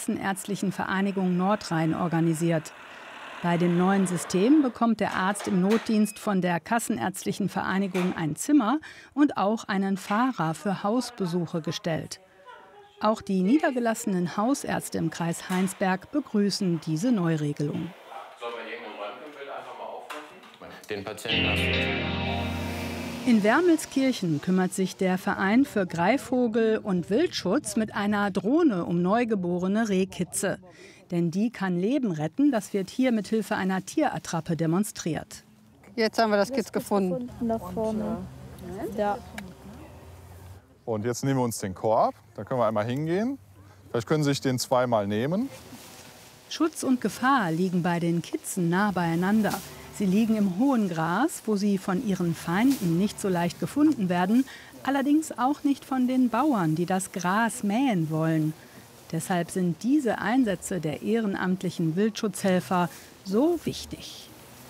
Kassenärztlichen Vereinigung Nordrhein organisiert. Bei dem neuen System bekommt der Arzt im Notdienst von der Kassenärztlichen Vereinigung ein Zimmer und auch einen Fahrer für Hausbesuche gestellt. Auch die niedergelassenen Hausärzte im Kreis Heinsberg begrüßen diese Neuregelung. Den Patienten. In Wermelskirchen kümmert sich der Verein für Greifvogel- und Wildschutz mit einer Drohne um neugeborene Rehkitze. Denn die kann Leben retten. Das wird hier mit Hilfe einer Tierattrappe demonstriert. Jetzt haben wir das Kitz gefunden. Da vorne. Ja. Und jetzt nehmen wir uns den Korb. Da können wir einmal hingehen. Vielleicht können Sie sich den zweimal nehmen. Schutz und Gefahr liegen bei den Kitzen nah beieinander. Sie liegen im hohen Gras, wo sie von ihren Feinden nicht so leicht gefunden werden, allerdings auch nicht von den Bauern, die das Gras mähen wollen. Deshalb sind diese Einsätze der ehrenamtlichen Wildschutzhelfer so wichtig.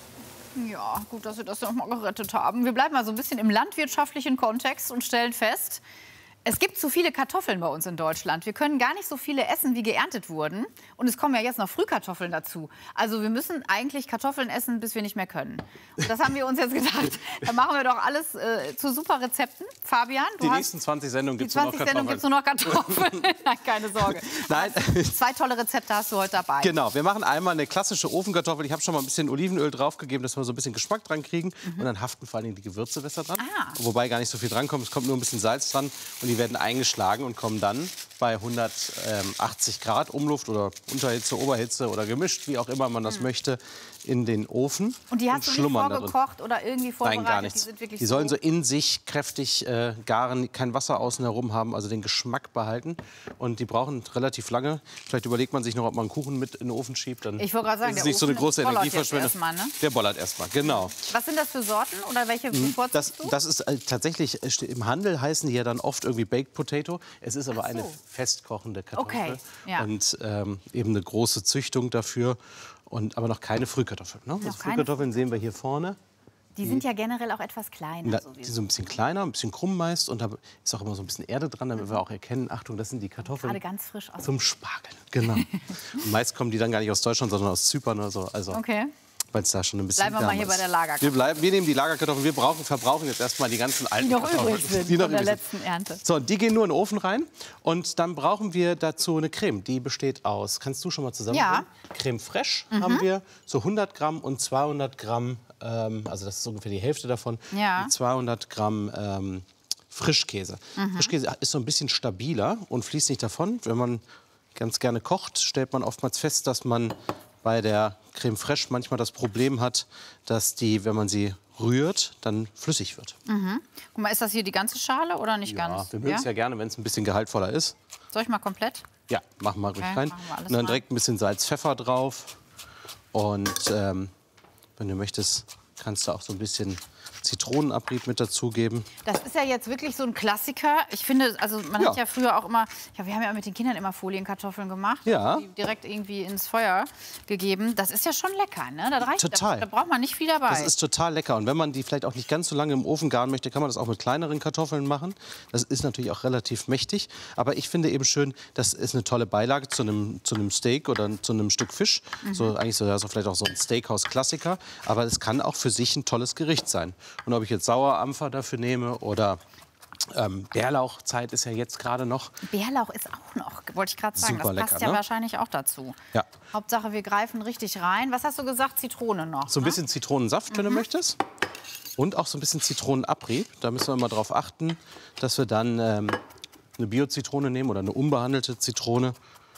Ja, gut, dass wir das noch mal gerettet haben. Wir bleiben mal so ein bisschen im landwirtschaftlichen Kontext und stellen fest, es gibt zu viele Kartoffeln bei uns in Deutschland. Wir können gar nicht so viele essen, wie geerntet wurden. Und es kommen ja jetzt noch Frühkartoffeln dazu. Also wir müssen eigentlich Kartoffeln essen, bis wir nicht mehr können. Und das haben wir uns jetzt gedacht. Da machen wir doch alles zu super Rezepten. Fabian, die nächsten 20 Sendungen gibt es nur noch Kartoffeln. Die 20 Sendungen gibt es nur noch Kartoffeln. Nein, keine Sorge. Nein. Zwei tolle Rezepte hast du heute dabei. Genau, wir machen einmal eine klassische Ofenkartoffel. Ich habe schon mal ein bisschen Olivenöl draufgegeben, dass wir so ein bisschen Geschmack dran kriegen. Und dann haften vor allem die Gewürze besser dran. Wobei gar nicht so viel dran kommt. Es kommt nur ein bisschen Salz dran. Und die werden eingeschlagen und kommen dann bei 180 Grad Umluft oder Unterhitze, Oberhitze oder gemischt, wie auch immer man das möchte, in den Ofen. Und die hast du nicht vorgekocht oder irgendwie vorbereitet? Nein, gar nichts. Die sollen so in sich kräftig garen, kein Wasser außen herum haben, also den Geschmack behalten. Und die brauchen relativ lange. Vielleicht überlegt man sich noch, ob man einen Kuchen mit in den Ofen schiebt. Dann ich wollte gerade sagen, ist es der nicht so eine große Energieverschwendung. Ne? Der bollert erstmal, genau. Was sind das für Sorten oder welche bevorzugst du? Das ist tatsächlich, im Handel heißen die ja dann oft irgendwie Baked Potato. Es ist aber eine festkochende Kartoffel. Okay. Ja. Und eben eine große Züchtung dafür. Aber noch keine Frühkartoffeln. Ne? Also Frühkartoffeln sehen wir hier vorne. Die sind ja generell auch etwas kleiner. Die sind ein bisschen kleiner, ein bisschen krumm meist. Und da ist auch immer so ein bisschen Erde dran, damit wir auch erkennen, Achtung, das sind die Kartoffeln. Gerade ganz frisch aus. Zum Spargeln, genau. Und meist kommen die dann gar nicht aus Deutschland, sondern aus Zypern oder so. Also, okay. Weil es da schon ein bisschen bleiben wir mal hier bei der Lagerkartoffel. Wir nehmen die Lagerkartoffeln. Wir verbrauchen jetzt erstmal die ganzen alten Kartoffeln. Die noch übrig sind von der letzten Ernte. So, die gehen nur in den Ofen rein. Und dann brauchen wir dazu eine Creme. Die besteht aus, kannst du schon mal zusammenbringen? Ja. Creme fraiche haben wir, so 100 Gramm und 200 Gramm, also das ist ungefähr die Hälfte davon, 200 Gramm Frischkäse. Frischkäse ist so ein bisschen stabiler und fließt nicht davon. Wenn man ganz gerne kocht, stellt man oftmals fest, dass man bei der Creme fraiche manchmal das Problem hat, dass die, wenn man sie rührt, dann flüssig wird. Guck mal, ist das hier die ganze Schale oder nicht ganz? Wir mögen es ja gerne, wenn es ein bisschen gehaltvoller ist. Soll ich mal komplett? Ja, machen wir ruhig rein. Und dann direkt ein bisschen Salz, Pfeffer drauf. Und wenn du möchtest, kannst du auch so ein bisschen Zitronenabrieb mit dazugeben. Das ist ja jetzt wirklich so ein Klassiker. Ich finde, also man hat ja früher auch immer, wir haben ja mit den Kindern immer Folienkartoffeln gemacht, die direkt irgendwie ins Feuer gegeben. Das ist ja schon lecker, ne? Das reicht, total. Da braucht man nicht viel dabei. Das ist total lecker. Und wenn man die vielleicht auch nicht ganz so lange im Ofen garen möchte, kann man das auch mit kleineren Kartoffeln machen. Das ist natürlich auch relativ mächtig. Aber ich finde eben schön, das ist eine tolle Beilage zu einem Steak oder zu einem Stück Fisch. So eigentlich so vielleicht auch so ein Steakhouse-Klassiker. Aber es kann auch für sich ein tolles Gericht sein. Und ob ich jetzt Sauerampfer dafür nehme oder Bärlauchzeit ist ja jetzt gerade noch. Bärlauch ist auch noch, wollte ich gerade sagen. Super das passt lecker, ja ne? wahrscheinlich auch dazu. Ja. Hauptsache, wir greifen richtig rein. Was hast du gesagt? Zitrone noch? So ein bisschen Zitronensaft, wenn du möchtest. Und auch so ein bisschen Zitronenabrieb. Da müssen wir mal drauf achten, dass wir dann eine Bio-Zitrone nehmen oder eine unbehandelte Zitrone.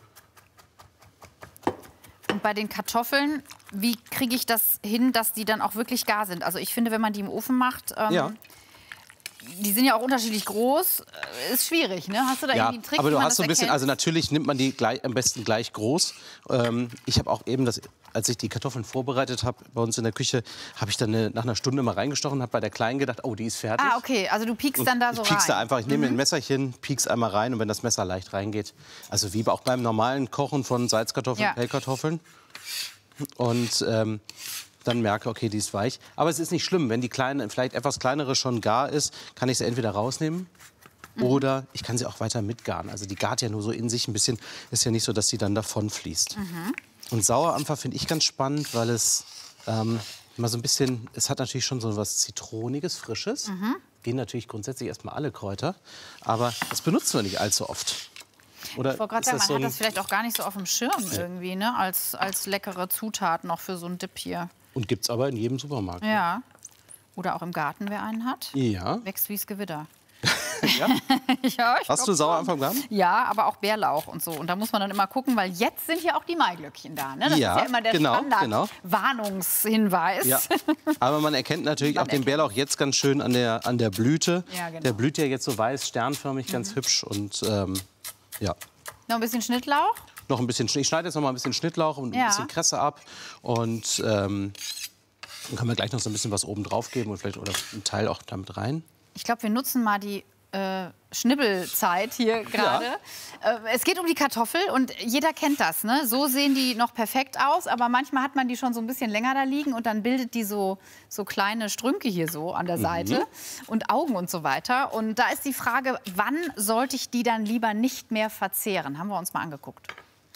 Und bei den Kartoffeln, wie kriege ich das hin, dass die dann auch wirklich gar sind? Also ich finde, wenn man die im Ofen macht, die sind ja auch unterschiedlich groß, ist schwierig, ne? Hast du da irgendwie einen Trick, aber wie du man hast so ein bisschen, also natürlich nimmt man die am besten gleich groß. Ich habe auch eben, als ich die Kartoffeln vorbereitet habe bei uns in der Küche, habe ich dann nach einer Stunde mal reingestochen, habe bei der Kleinen gedacht, oh, die ist fertig. Ah, okay, also du piekst dann da so rein. Ich piekse da einfach, ich nehme ein Messerchen, piekse einmal rein und wenn das Messer leicht reingeht, also wie auch beim normalen Kochen von Salzkartoffeln, Pellkartoffeln und dann merke, okay, die ist weich. Aber es ist nicht schlimm, wenn die kleine, vielleicht etwas kleinere schon gar ist, kann ich sie entweder rausnehmen Oder ich kann sie auch weiter mitgaren. Also die gart ja nur so in sich ein bisschen. Ist ja nicht so, dass sie dann davon fließt. Und Sauerampfer finde ich ganz spannend, weil es mal so ein bisschen, es hat natürlich schon so was Zitroniges, Frisches. Gehen natürlich grundsätzlich erstmal alle Kräuter. Aber das benutzen wir nicht allzu oft. Oder ich wollte gerade sagen, man hat das vielleicht auch gar nicht so auf dem Schirm irgendwie, ne? Als leckere Zutat noch für so einen Dip hier. Und gibt es aber in jedem Supermarkt. Ja. Oder auch im Garten, wer einen hat. Ja. Wächst wie's Gewitter. Ja? Ja, Hast du Sauerampfer im Garten? Ja, aber auch Bärlauch und so. Und da muss man dann immer gucken, weil jetzt sind ja auch die Maiglöckchen da. Ne? Das Ja, ist ja immer der genau. Standard-Warnungshinweis. Ja. Aber man erkennt natürlich auch den Bärlauch jetzt ganz schön an der Blüte. Ja, genau. Der blüht ja jetzt so weiß, sternförmig, ganz hübsch. Und ja. Noch ein bisschen Schnittlauch? Noch ein bisschen, ich schneide jetzt noch mal ein bisschen Schnittlauch und ein bisschen Kresse ab. Und dann können wir gleich noch so ein bisschen was oben drauf geben und vielleicht oder einen Teil auch damit rein. Ich glaube, wir nutzen mal die Schnibbelzeit hier gerade. Ja. Es geht um die Kartoffel und jeder kennt das. Ne? So sehen die noch perfekt aus, aber manchmal hat man die schon so ein bisschen länger da liegen und dann bildet die so kleine Strünke hier so an der Seite und Augen und so weiter. Und da ist die Frage, wann sollte ich die dann lieber nicht mehr verzehren? Haben wir uns mal angeguckt.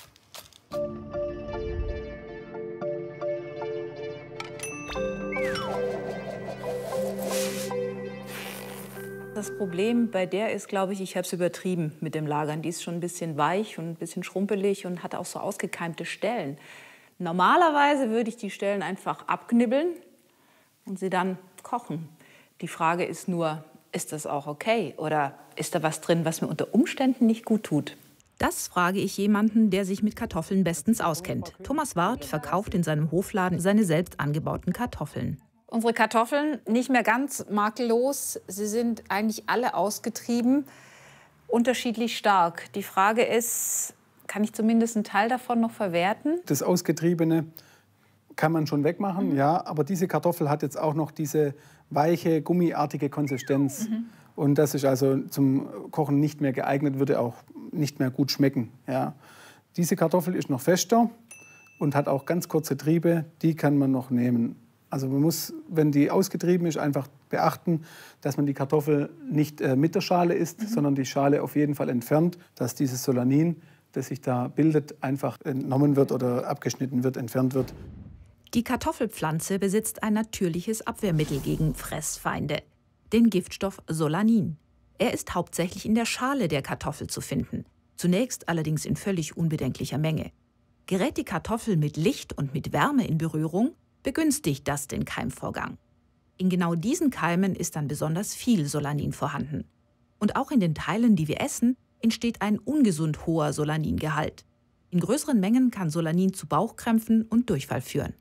Das Problem bei der ist, glaube ich habe es übertrieben mit dem Lagern. Die ist schon ein bisschen weich und ein bisschen schrumpelig und hat auch so ausgekeimte Stellen. Normalerweise würde ich die Stellen einfach abknibbeln und sie dann kochen. Die Frage ist nur, ist das auch okay? Oder ist da was drin, was mir unter Umständen nicht gut tut? Das frage ich jemanden, der sich mit Kartoffeln bestens auskennt. Thomas Wart verkauft in seinem Hofladen seine selbst angebauten Kartoffeln. Unsere Kartoffeln nicht mehr ganz makellos. Sie sind eigentlich alle ausgetrieben, unterschiedlich stark. Die Frage ist, kann ich zumindest einen Teil davon noch verwerten? Das Ausgetriebene kann man schon wegmachen, ja. Aber diese Kartoffel hat jetzt auch noch diese weiche, gummiartige Konsistenz. Und das ist also zum Kochen nicht mehr geeignet, würde auch nicht mehr gut schmecken. Ja. Diese Kartoffel ist noch fester und hat auch ganz kurze Triebe. Die kann man noch nehmen. Also man muss, wenn die ausgetrieben ist, einfach beachten, dass man die Kartoffel nicht mit der Schale isst, sondern die Schale auf jeden Fall entfernt, dass dieses Solanin, das sich da bildet, einfach entnommen wird oder abgeschnitten wird, entfernt wird. Die Kartoffelpflanze besitzt ein natürliches Abwehrmittel gegen Fressfeinde, den Giftstoff Solanin. Er ist hauptsächlich in der Schale der Kartoffel zu finden, zunächst allerdings in völlig unbedenklicher Menge. Gerät die Kartoffel mit Licht und mit Wärme in Berührung, begünstigt das den Keimvorgang. In genau diesen Keimen ist dann besonders viel Solanin vorhanden. Und auch in den Teilen, die wir essen, entsteht ein ungesund hoher Solaningehalt. In größeren Mengen kann Solanin zu Bauchkrämpfen und Durchfall führen.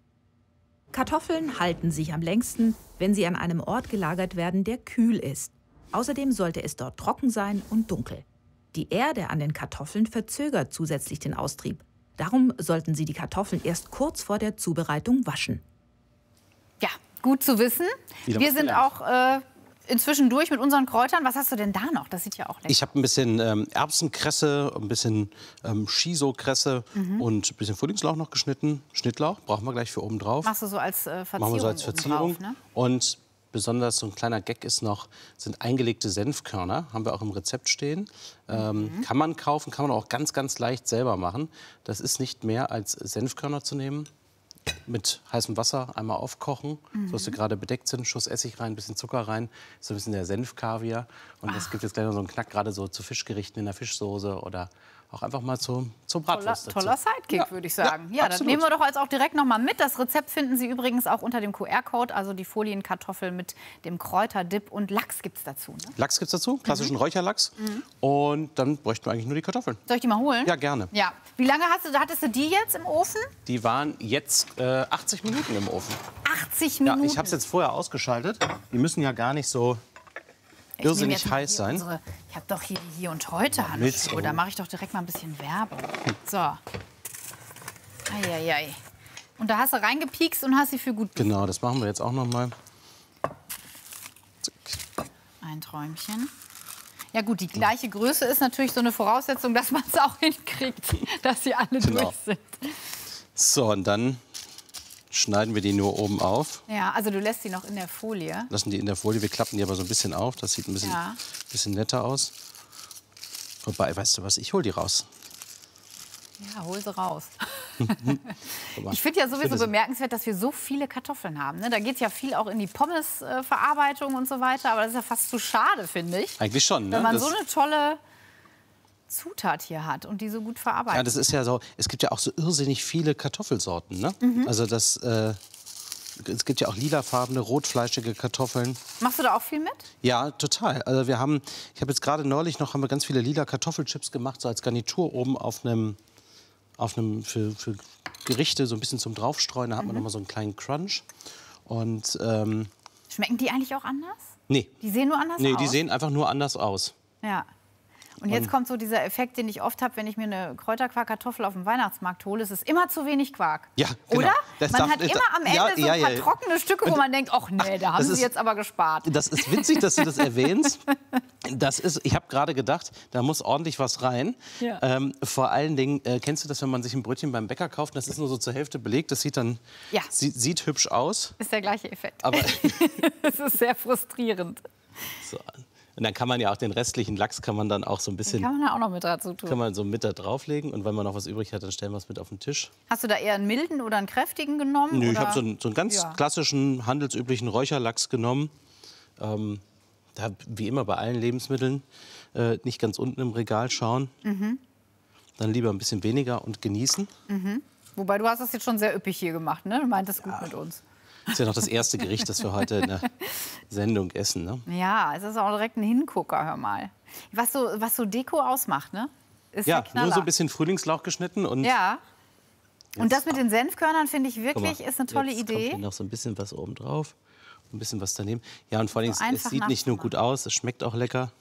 Kartoffeln halten sich am längsten, wenn sie an einem Ort gelagert werden, der kühl ist. Außerdem sollte es dort trocken sein und dunkel. Die Erde an den Kartoffeln verzögert zusätzlich den Austrieb. Darum sollten Sie die Kartoffeln erst kurz vor der Zubereitung waschen. Ja, gut zu wissen. Wir sind auch inzwischen durch mit unseren Kräutern. Was hast du denn da noch? Das sieht ja auch lecker aus. Ich habe ein bisschen Erbsenkresse, ein bisschen Shiso-Kresse und ein bisschen Frühlingslauch noch geschnitten. Schnittlauch brauchen wir gleich für oben drauf. Machst du so als Verzierung? Machen wir so als Verzierung. Drauf, ne? Und besonders so ein kleiner Gag ist noch, sind eingelegte Senfkörner. Haben wir auch im Rezept stehen. Kann man kaufen, kann man auch ganz, ganz leicht selber machen. Das ist nicht mehr als Senfkörner zu nehmen. Mit heißem Wasser einmal aufkochen, so dass sie gerade bedeckt sind, Schuss Essig rein, ein bisschen Zucker rein, so ein bisschen der Senfkaviar. Und das gibt jetzt gleich noch so einen Knack, gerade so zu Fischgerichten in der Fischsoße oder auch einfach mal zur Bratwurst. Toller Sidekick, würde ich sagen. Ja, das nehmen wir doch jetzt auch direkt noch mal mit. Das Rezept finden Sie übrigens auch unter dem QR-Code, also die Folienkartoffel mit dem Kräuterdip und Lachs gibt es dazu. Ne? Lachs gibt es dazu, klassischen Räucherlachs. Und dann bräuchten wir eigentlich nur die Kartoffeln. Soll ich die mal holen? Ja, gerne. Ja. Wie lange hattest du die jetzt im Ofen? Die waren jetzt 80 Minuten im Ofen. 80 Minuten? Ja, ich habe es jetzt vorher ausgeschaltet. Die müssen ja gar nicht so irrsinnig heiß sein. Ich habe doch hier und heute Handschuhe. Da mache ich doch direkt mal ein bisschen Werbung. So. Eieiei. Und da hast du reingepiekst und hast sie für gut. Genau, das machen wir jetzt auch noch mal. Ein Träumchen. Ja gut, die gleiche Größe ist natürlich so eine Voraussetzung, dass man es auch hinkriegt, dass sie alle durch sind. So, und dann schneiden wir die nur oben auf. Ja, also du lässt die noch in der Folie. Lassen die in der Folie. Wir klappen die aber so ein bisschen auf. Das sieht ein bisschen netter aus. Wobei, weißt du was, ich hol die raus. Ja, hol sie raus. Ich finde ja sowieso bemerkenswert, dass wir so viele Kartoffeln haben. Ne? Da geht ja viel auch in die Pommesverarbeitung und so weiter. Aber das ist ja fast zu schade, finde ich. Eigentlich schon. Ne? Wenn man so eine tolle Zutat hier hat und die so gut verarbeitet. Ja, das ist ja so. Es gibt ja auch so irrsinnig viele Kartoffelsorten. Ne? Also es gibt ja auch lilafarbene, rotfleischige Kartoffeln. Machst du da auch viel mit? Ja, total. Also ich habe jetzt gerade neulich haben wir ganz viele lila Kartoffelchips gemacht, so als Garnitur oben auf einem für Gerichte so ein bisschen zum Draufstreuen. Da hat man noch mal so einen kleinen Crunch. Und schmecken die eigentlich auch anders? Nee. Die sehen nur anders aus? Nee, die sehen einfach nur anders aus. Ja. Und jetzt kommt so dieser Effekt, den ich oft habe, wenn ich mir eine Kräuterquark-Kartoffel auf dem Weihnachtsmarkt hole. Es ist immer zu wenig Quark. Ja, genau. Oder? Man hat immer am Ende so ein paar trockene Stücke, wo man denkt, ach nee, da haben sie jetzt aber gespart. Das ist witzig, dass du das erwähnst. Ich habe gerade gedacht, da muss ordentlich was rein. Ja. Vor allen Dingen, kennst du das, wenn man sich ein Brötchen beim Bäcker kauft, das ist nur so zur Hälfte belegt, das sieht dann sieht hübsch aus. Ist der gleiche Effekt. Aber es ist sehr frustrierend. So. Und dann kann man ja auch den restlichen Lachs kann man dann auch so ein bisschen... Den kann man ja auch noch mit dazu tun. Kann man so mit da drauflegen und wenn man noch was übrig hat, dann stellen wir es mit auf den Tisch. Hast du da eher einen milden oder einen kräftigen genommen? Nö, oder? ich habe so einen ganz klassischen, handelsüblichen Räucherlachs genommen. Da, wie immer bei allen Lebensmitteln, nicht ganz unten im Regal schauen. Dann lieber ein bisschen weniger und genießen. Wobei, du hast das jetzt schon sehr üppig hier gemacht, ne? Du meintest gut mit uns. Das ist ja noch das erste Gericht, das wir heute in der Sendung essen. Ne? Ja, es ist auch direkt ein Hingucker, hör mal. Was so Deko ausmacht, ne? Ist ja, nur so ein bisschen Frühlingslauch geschnitten. Und ja. Und das mit den Senfkörnern, finde ich wirklich, ist eine tolle Idee. Kommt hier noch so ein bisschen was oben drauf, ein bisschen was daneben. Ja, und vor allem, es sieht nicht nur gut aus, es schmeckt auch lecker.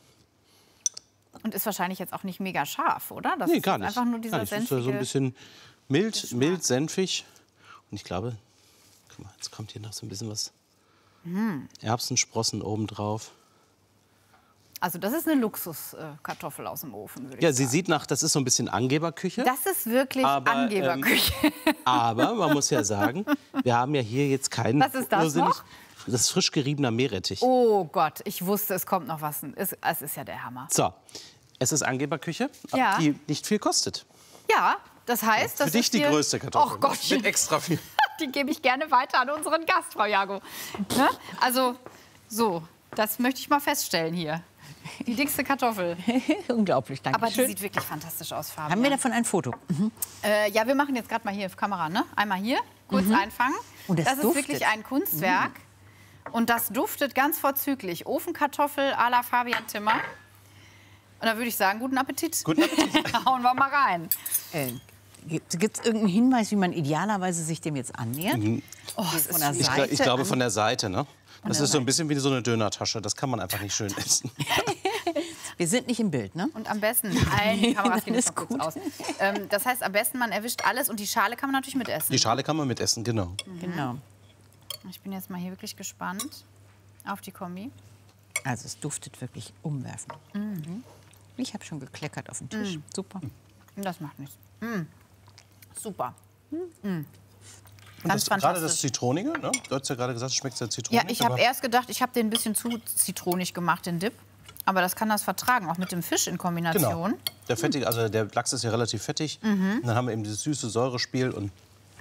Und ist wahrscheinlich jetzt auch nicht mega scharf, oder? Das nee, gar nicht. Ist einfach nur dieser senfige... Es ist so ein bisschen mild, senfig. Und ich glaube... Jetzt kommt hier noch so ein bisschen was Erbsensprossen obendrauf. Also das ist eine Luxuskartoffel aus dem Ofen, würde ich sagen. Ja, sie sieht das ist so ein bisschen Angeberküche. Das ist wirklich Angeberküche. Aber man muss ja sagen, wir haben ja hier jetzt keinen... Was ist das noch? Das ist frisch geriebener Meerrettich. Oh Gott, ich wusste, es kommt noch was. Es ist ja der Hammer. So, es ist Angeberküche, die nicht viel kostet. Ja, das heißt... Für dich die größte Kartoffel. Oh Gott. Mit extra viel. Die gebe ich gerne weiter an unseren Gast, Frau Jago. Ne? Also, so, das möchte ich mal feststellen hier. Die dickste Kartoffel. Unglaublich, danke Aber schön. die sieht wirklich fantastisch aus, Fabian. Haben wir davon ein Foto? Ja, wir machen jetzt gerade mal hier auf Kamera, ne? Einmal hier, kurz einfangen. Und das ist wirklich ein Kunstwerk. Und das duftet ganz vorzüglich. Ofenkartoffel à la Fabian Timmer. Und da würde ich sagen, guten Appetit. Guten Appetit. Hauen wir mal rein. Gibt es irgendeinen Hinweis, wie man idealerweise sich dem jetzt annähert? Oh, von der Seite? Ich glaube von der Seite, ne? Das ist so ein bisschen wie so eine Dönertasche. Das kann man einfach nicht schön essen. Wir sind nicht im Bild, ne? Und am besten, die Kameras gehen jetzt mal kurz aus. Das heißt, am besten, man erwischt alles und die Schale kann man natürlich mitessen. Die Schale kann man mitessen, genau. Genau. Ich bin jetzt mal hier wirklich gespannt auf die Kombi. Also es duftet wirklich umwerfend. Ich habe schon gekleckert auf den Tisch. Super. Das macht nichts. Super. Und Ganz gerade fantastisch. das Zitronige, ne? Du hast ja gerade gesagt, es schmeckt sehr zitronig. Ja, ich habe erst gedacht, ich habe den ein bisschen zu zitronig gemacht, den Dip. Aber das kann das vertragen, auch mit dem Fisch in Kombination. Genau. Der Lachs ist ja relativ fettig. Und dann haben wir eben dieses süße Säurespiel. Und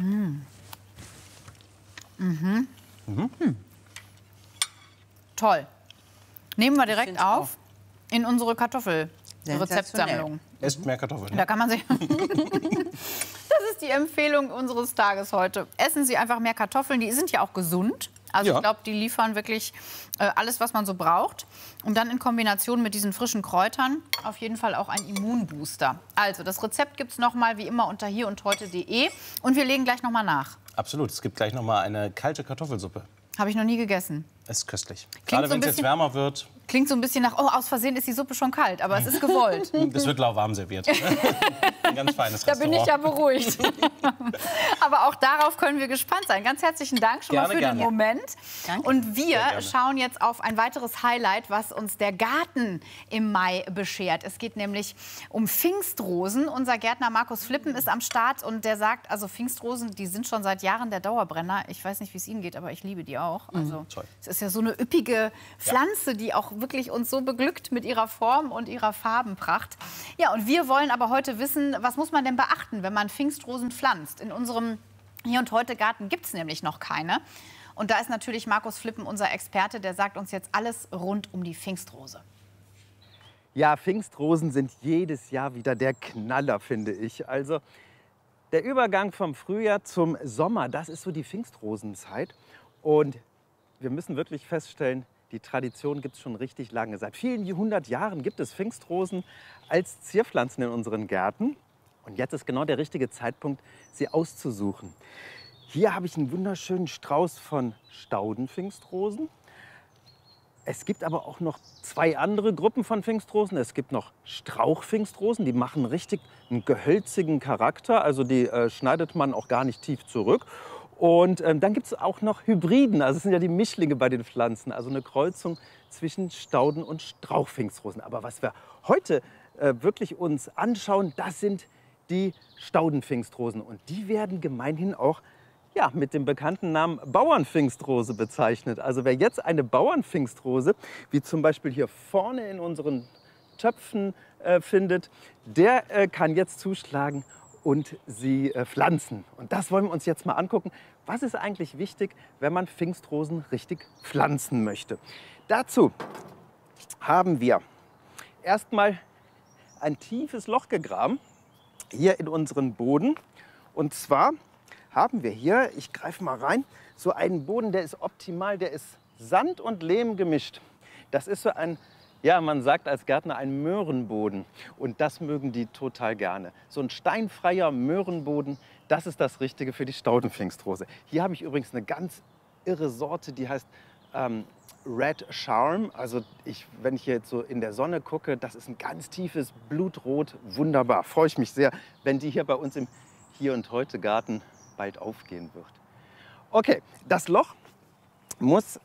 Toll. Nehmen wir direkt auf in unsere Kartoffel-Rezeptsammlung. Esst mehr Kartoffeln. Da kann man sich... Das ist die Empfehlung unseres Tages heute. Essen Sie einfach mehr Kartoffeln. Die sind ja auch gesund. Also ich glaube, die liefern wirklich alles, was man so braucht. Und dann in Kombination mit diesen frischen Kräutern auf jeden Fall auch ein Immunbooster. Also das Rezept gibt es noch mal wie immer unter hierundheute.de. Und wir legen gleich noch mal nach. Absolut. Es gibt gleich noch mal eine kalte Kartoffelsuppe. Habe ich noch nie gegessen. Es ist köstlich. Klingt Gerade so ein wenn es jetzt bisschen- wärmer wird. Klingt so ein bisschen nach, oh, aus Versehen ist die Suppe schon kalt, aber es ist gewollt. Das wird lauwarm serviert. Ein ganz feines Da Restaurant. bin ich ja beruhigt. Aber auch darauf können wir gespannt sein. Ganz herzlichen Dank schon mal für den Moment. Danke. Und wir schauen jetzt auf ein weiteres Highlight, was uns der Garten im Mai beschert. Es geht nämlich um Pfingstrosen. Unser Gärtner Markus Flippen ist am Start und der sagt, also Pfingstrosen, die sind schon seit Jahren der Dauerbrenner. Ich weiß nicht, wie es Ihnen geht, aber ich liebe die auch. Also, es ist ja so eine üppige Pflanze, die auch wirklich uns so beglückt mit ihrer Form und ihrer Farbenpracht. Ja, und wir wollen aber heute wissen, was muss man denn beachten, wenn man Pfingstrosen pflanzt? In unserem Hier und Heute Garten gibt es nämlich noch keine. Und da ist natürlich Markus Flippen unser Experte, der sagt uns jetzt alles rund um die Pfingstrose. Ja, Pfingstrosen sind jedes Jahr wieder der Knaller, finde ich. Also der Übergang vom Frühjahr zum Sommer, das ist so die Pfingstrosenzeit. Und wir müssen wirklich feststellen, die Tradition gibt es schon richtig lange. Seit vielen 100 Jahren gibt es Pfingstrosen als Zierpflanzen in unseren Gärten. Und jetzt ist genau der richtige Zeitpunkt, sie auszusuchen. Hier habe ich einen wunderschönen Strauß von Staudenpfingstrosen. Es gibt aber auch noch zwei andere Gruppen von Pfingstrosen. Es gibt noch Strauchpfingstrosen, die machen richtig einen gehölzigen Charakter. Also die schneidet man auch gar nicht tief zurück. Und dann gibt es auch noch Hybriden, also es sind ja die Mischlinge bei den Pflanzen, also eine Kreuzung zwischen Stauden- und Strauchpfingstrosen. Aber was wir heute wirklich uns anschauen, das sind die Staudenpfingstrosen. Und die werden gemeinhin auch mit dem bekannten Namen Bauernpfingstrose bezeichnet. Also wer jetzt eine Bauernpfingstrose, wie zum Beispiel hier vorne in unseren Töpfen findet, der kann jetzt zuschlagen und sie pflanzen. Und das wollen wir uns jetzt mal angucken. Was ist eigentlich wichtig, wenn man Pfingstrosen richtig pflanzen möchte? Dazu haben wir erstmal ein tiefes Loch gegraben, hier in unseren Boden. Und zwar haben wir hier, ich greife mal rein, so einen Boden, der ist optimal, der ist Sand und Lehm gemischt. Das ist so ein, ja, man sagt als Gärtner, ein Möhrenboden. Und das mögen die total gerne. So ein steinfreier Möhrenboden, das ist das Richtige für die Staudenpfingstrose. Hier habe ich übrigens eine ganz irre Sorte, die heißt Red Charm. Also wenn ich jetzt so in der Sonne gucke, das ist ein ganz tiefes Blutrot. Wunderbar, freue ich mich sehr, wenn die hier bei uns im Hier und Heute Garten bald aufgehen wird. Okay, das Loch muss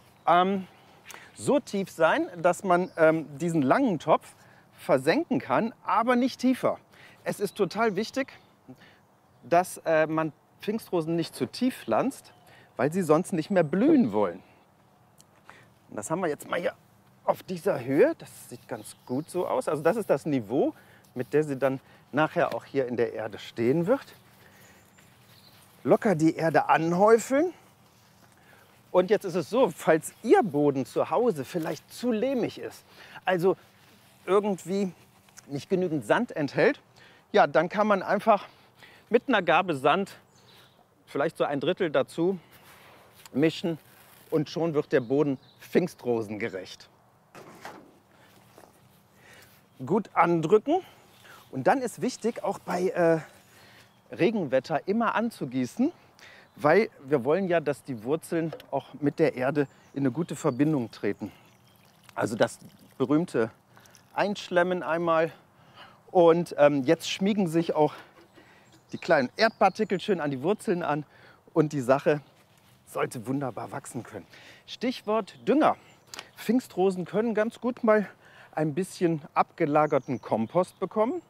so tief sein, dass man diesen langen Topf versenken kann, aber nicht tiefer. Es ist total wichtig, dass man Pfingstrosen nicht zu tief pflanzt, weil sie sonst nicht mehr blühen wollen. Und das haben wir jetzt mal hier auf dieser Höhe. Das sieht ganz gut so aus. Also das ist das Niveau, mit dem sie dann nachher auch hier in der Erde stehen wird. Locker die Erde anhäufeln. Und jetzt ist es so, falls Ihr Boden zu Hause vielleicht zu lehmig ist, also irgendwie nicht genügend Sand enthält, ja, dann kann man einfach mit einer Gabel Sand vielleicht so 1/3 dazu mischen und schon wird der Boden pfingstrosengerecht. Gut andrücken und dann ist wichtig, auch bei Regenwetter immer anzugießen, weil wir wollen ja, dass die Wurzeln auch mit der Erde in eine gute Verbindung treten. Also das berühmte Einschlemmen einmal. Und jetzt schmiegen sich auch die kleinen Erdpartikel schön an die Wurzeln an und die Sache sollte wunderbar wachsen können. Stichwort Dünger. Pfingstrosen können ganz gut mal ein bisschen abgelagerten Kompost bekommen.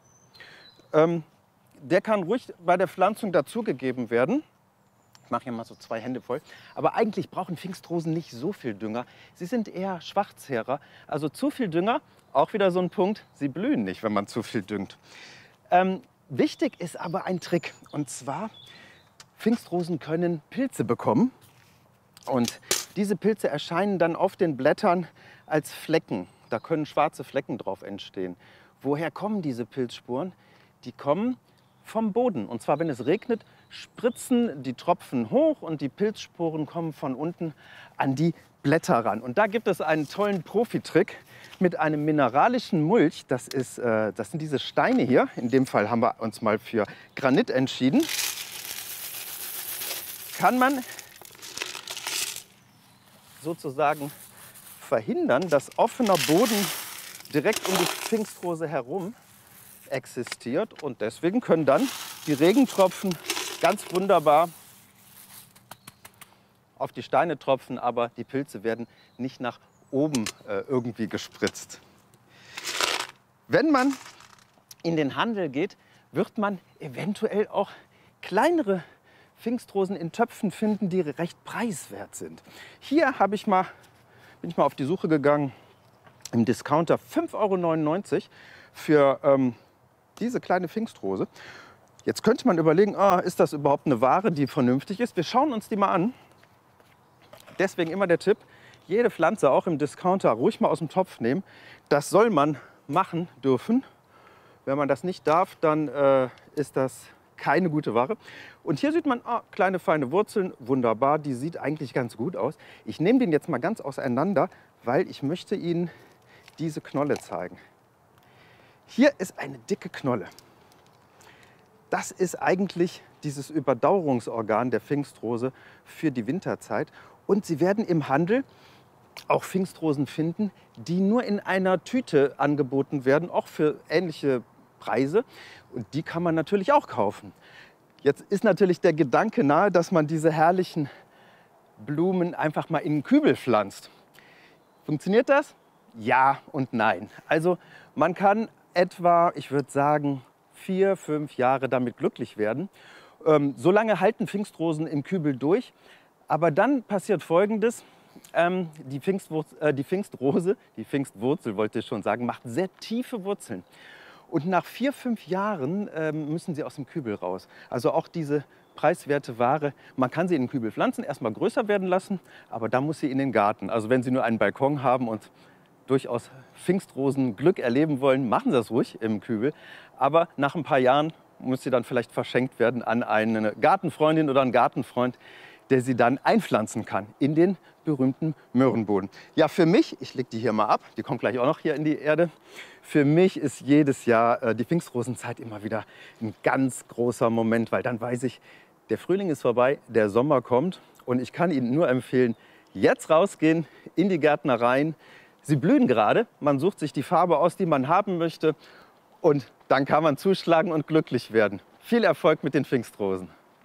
Der kann ruhig bei der Pflanzung dazugegeben werden. Ich mache hier mal so 2 Hände voll. Aber eigentlich brauchen Pfingstrosen nicht so viel Dünger. Sie sind eher Schwachzehrer. Also zu viel Dünger, auch wieder so ein Punkt, sie blühen nicht, wenn man zu viel düngt. Wichtig ist aber ein Trick. Und zwar, Pfingstrosen können Pilze bekommen. Und diese Pilze erscheinen dann auf den Blättern als Flecken. Da können schwarze Flecken drauf entstehen. Woher kommen diese Pilzspuren? Die kommen vom Boden. Und zwar, wenn es regnet, spritzen die Tropfen hoch und die Pilzsporen kommen von unten an die Blätter ran. Und da gibt es einen tollen Profitrick mit einem mineralischen Mulch. Das sind diese Steine hier. In dem Fall haben wir uns mal für Granit entschieden. Kann man sozusagen verhindern, dass offener Boden direkt um die Pfingstrose herum existiert. Und deswegen können dann die Regentropfen ganz wunderbar auf die Steine tropfen, aber die Pilze werden nicht nach oben irgendwie gespritzt. Wenn man in den Handel geht, wird man eventuell auch kleinere Pfingstrosen in Töpfen finden, die recht preiswert sind. Hier bin ich mal auf die Suche gegangen, im Discounter 5,99 € für diese kleine Pfingstrose. Jetzt könnte man überlegen, ist das überhaupt eine Ware, die vernünftig ist? Wir schauen uns die mal an. Deswegen immer der Tipp, jede Pflanze auch im Discounter ruhig mal aus dem Topf nehmen. Das soll man machen dürfen. Wenn man das nicht darf, dann ist das keine gute Ware. Und hier sieht man kleine feine Wurzeln, wunderbar, die sieht eigentlich ganz gut aus. Ich nehme den jetzt mal ganz auseinander, weil ich möchte Ihnen diese Knolle zeigen. Hier ist eine dicke Knolle. Das ist eigentlich dieses Überdauerungsorgan der Pfingstrose für die Winterzeit. Und Sie werden im Handel auch Pfingstrosen finden, die nur in einer Tüte angeboten werden, auch für ähnliche Preise. Und die kann man natürlich auch kaufen. Jetzt ist natürlich der Gedanke nahe, dass man diese herrlichen Blumen einfach mal in einen Kübel pflanzt. Funktioniert das? Ja und nein. Also man kann etwa, ich würde sagen, 4, 5 Jahre damit glücklich werden. So lange halten Pfingstrosen im Kübel durch. Aber dann passiert Folgendes. Die Pfingstrose, die Pfingstwurzel wollte ich schon sagen, macht sehr tiefe Wurzeln. Und nach 4, 5 Jahren müssen sie aus dem Kübel raus. Also auch diese preiswerte Ware, man kann sie in den Kübel pflanzen, erstmal größer werden lassen, aber dann muss sie in den Garten. Also wenn Sie nur einen Balkon haben und durchaus Pfingstrosen-Glück erleben wollen, machen Sie das ruhig im Kübel. Aber nach ein paar Jahren muss sie dann vielleicht verschenkt werden an eine Gartenfreundin oder einen Gartenfreund, der sie dann einpflanzen kann in den berühmten Möhrenboden. Ja, für mich, ich lege die hier mal ab, die kommt gleich auch noch hier in die Erde. Für mich ist jedes Jahr die Pfingstrosenzeit immer wieder ein ganz großer Moment, weil dann weiß ich, der Frühling ist vorbei, der Sommer kommt und ich kann Ihnen nur empfehlen, jetzt rausgehen in die Gärtnereien. Sie blühen gerade, man sucht sich die Farbe aus, die man haben möchte und dann kann man zuschlagen und glücklich werden. Viel Erfolg mit den Pfingstrosen.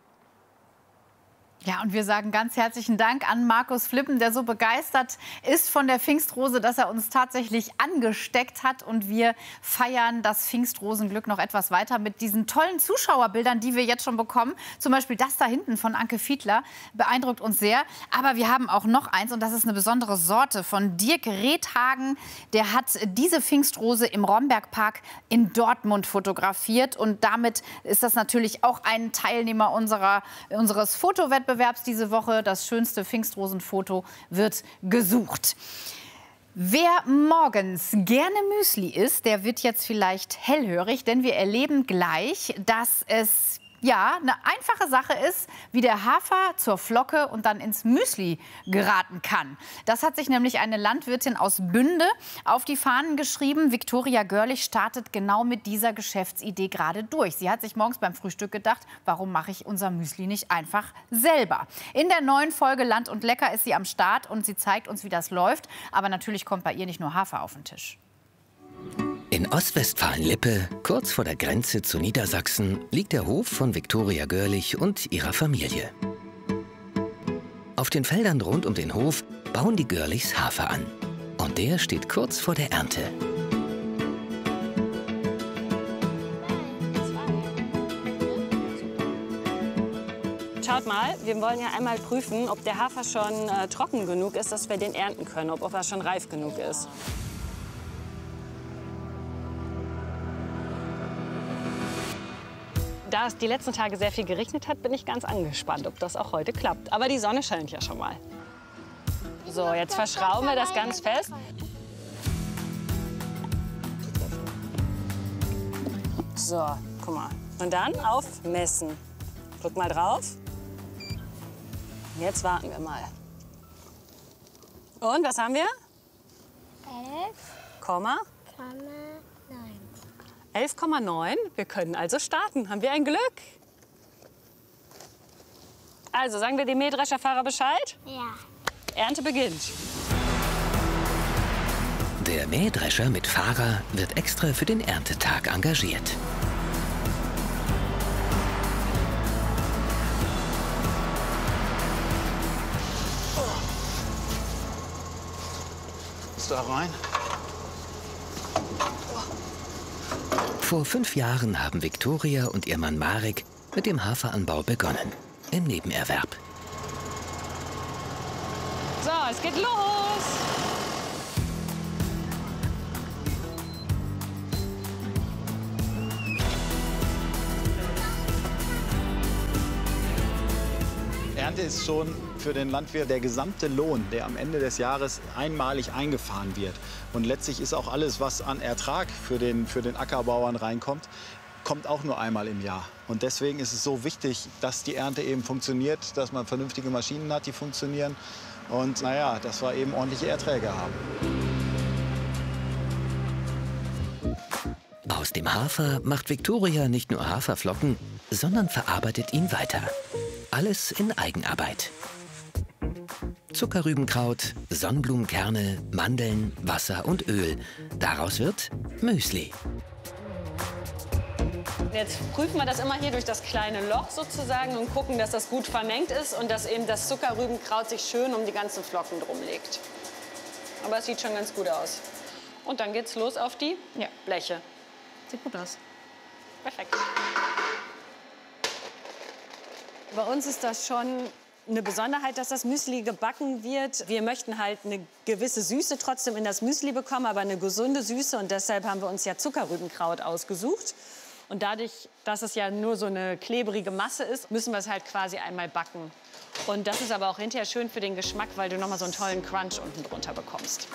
Ja, und wir sagen ganz herzlichen Dank an Markus Flippen, der so begeistert ist von der Pfingstrose, dass er uns tatsächlich angesteckt hat. Und wir feiern das Pfingstrosenglück noch etwas weiter mit diesen tollen Zuschauerbildern, die wir jetzt schon bekommen. Zum Beispiel das da hinten von Anke Fiedler beeindruckt uns sehr. Aber wir haben auch noch eins und das ist eine besondere Sorte von Dirk Redhagen. Der hat diese Pfingstrose im Rombergpark in Dortmund fotografiert. Und damit ist das natürlich auch ein Teilnehmer unseres Fotowettbewerbs diese Woche. Das schönste Pfingstrosenfoto wird gesucht. Wer morgens gerne Müsli isst, der wird jetzt vielleicht hellhörig, denn wir erleben gleich, dass es eine einfache Sache ist, wie der Hafer zur Flocke und dann ins Müsli geraten kann. Das hat sich nämlich eine Landwirtin aus Bünde auf die Fahnen geschrieben. Viktoria Görlich startet genau mit dieser Geschäftsidee gerade durch. Sie hat sich morgens beim Frühstück gedacht, warum mache ich unser Müsli nicht einfach selber? In der neuen Folge Land und Lecker ist sie am Start und sie zeigt uns, wie das läuft. Aber natürlich kommt bei ihr nicht nur Hafer auf den Tisch. In Ostwestfalen-Lippe, kurz vor der Grenze zu Niedersachsen, liegt der Hof von Viktoria Görlich und ihrer Familie. Auf den Feldern rund um den Hof bauen die Görlichs Hafer an. Und der steht kurz vor der Ernte. Schaut mal, wir wollen ja einmal prüfen, ob der Hafer schon trocken genug ist, dass wir den ernten können, ob er schon reif genug ist. Da es die letzten Tage sehr viel geregnet hat, bin ich ganz angespannt, ob das auch heute klappt. Aber die Sonne scheint ja schon mal. So, jetzt verschrauben wir das ganz fest. So, guck mal. Und dann auf Messen. Drück mal drauf. Jetzt warten wir mal. Und, was haben wir? 11,9. Wir können also starten. Haben wir ein Glück? Also, sagen wir dem Mähdrescherfahrer Bescheid? Ja. Ernte beginnt. Der Mähdrescher mit Fahrer wird extra für den Erntetag engagiert. Da rein. Vor 5 Jahren haben Viktoria und ihr Mann Marek mit dem Haferanbau begonnen, im Nebenerwerb. So, es geht los! Ernte ist schon für den Landwirt der gesamte Lohn, der am Ende des Jahres einmalig eingefahren wird. Und letztlich ist auch alles, was an Ertrag für den Ackerbauern reinkommt, kommt auch nur einmal im Jahr. Und deswegen ist es so wichtig, dass die Ernte eben funktioniert, dass man vernünftige Maschinen hat, die funktionieren. Und naja, dass wir eben ordentliche Erträge haben. Aus dem Hafer macht Viktoria nicht nur Haferflocken, sondern verarbeitet ihn weiter. Alles in Eigenarbeit. Zuckerrübenkraut, Sonnenblumenkerne, Mandeln, Wasser und Öl. Daraus wird Müsli. Jetzt prüfen wir das immer hier durch das kleine Loch sozusagen und gucken, dass das gut vermengt ist und dass eben das Zuckerrübenkraut sich schön um die ganzen Flocken drum legt. Aber es sieht schon ganz gut aus. Und dann geht's los auf die Bleche. Sieht gut aus. Perfekt. Bei uns ist das schon eine Besonderheit, dass das Müsli gebacken wird. Wir möchten halt eine gewisse Süße trotzdem in das Müsli bekommen, aber eine gesunde Süße. Und deshalb haben wir uns ja Zuckerrübenkraut ausgesucht. Und dadurch, dass es ja nur so eine klebrige Masse ist, müssen wir es halt quasi einmal backen. Und das ist aber auch hinterher schön für den Geschmack, weil du noch mal so einen tollen Crunch unten drunter bekommst.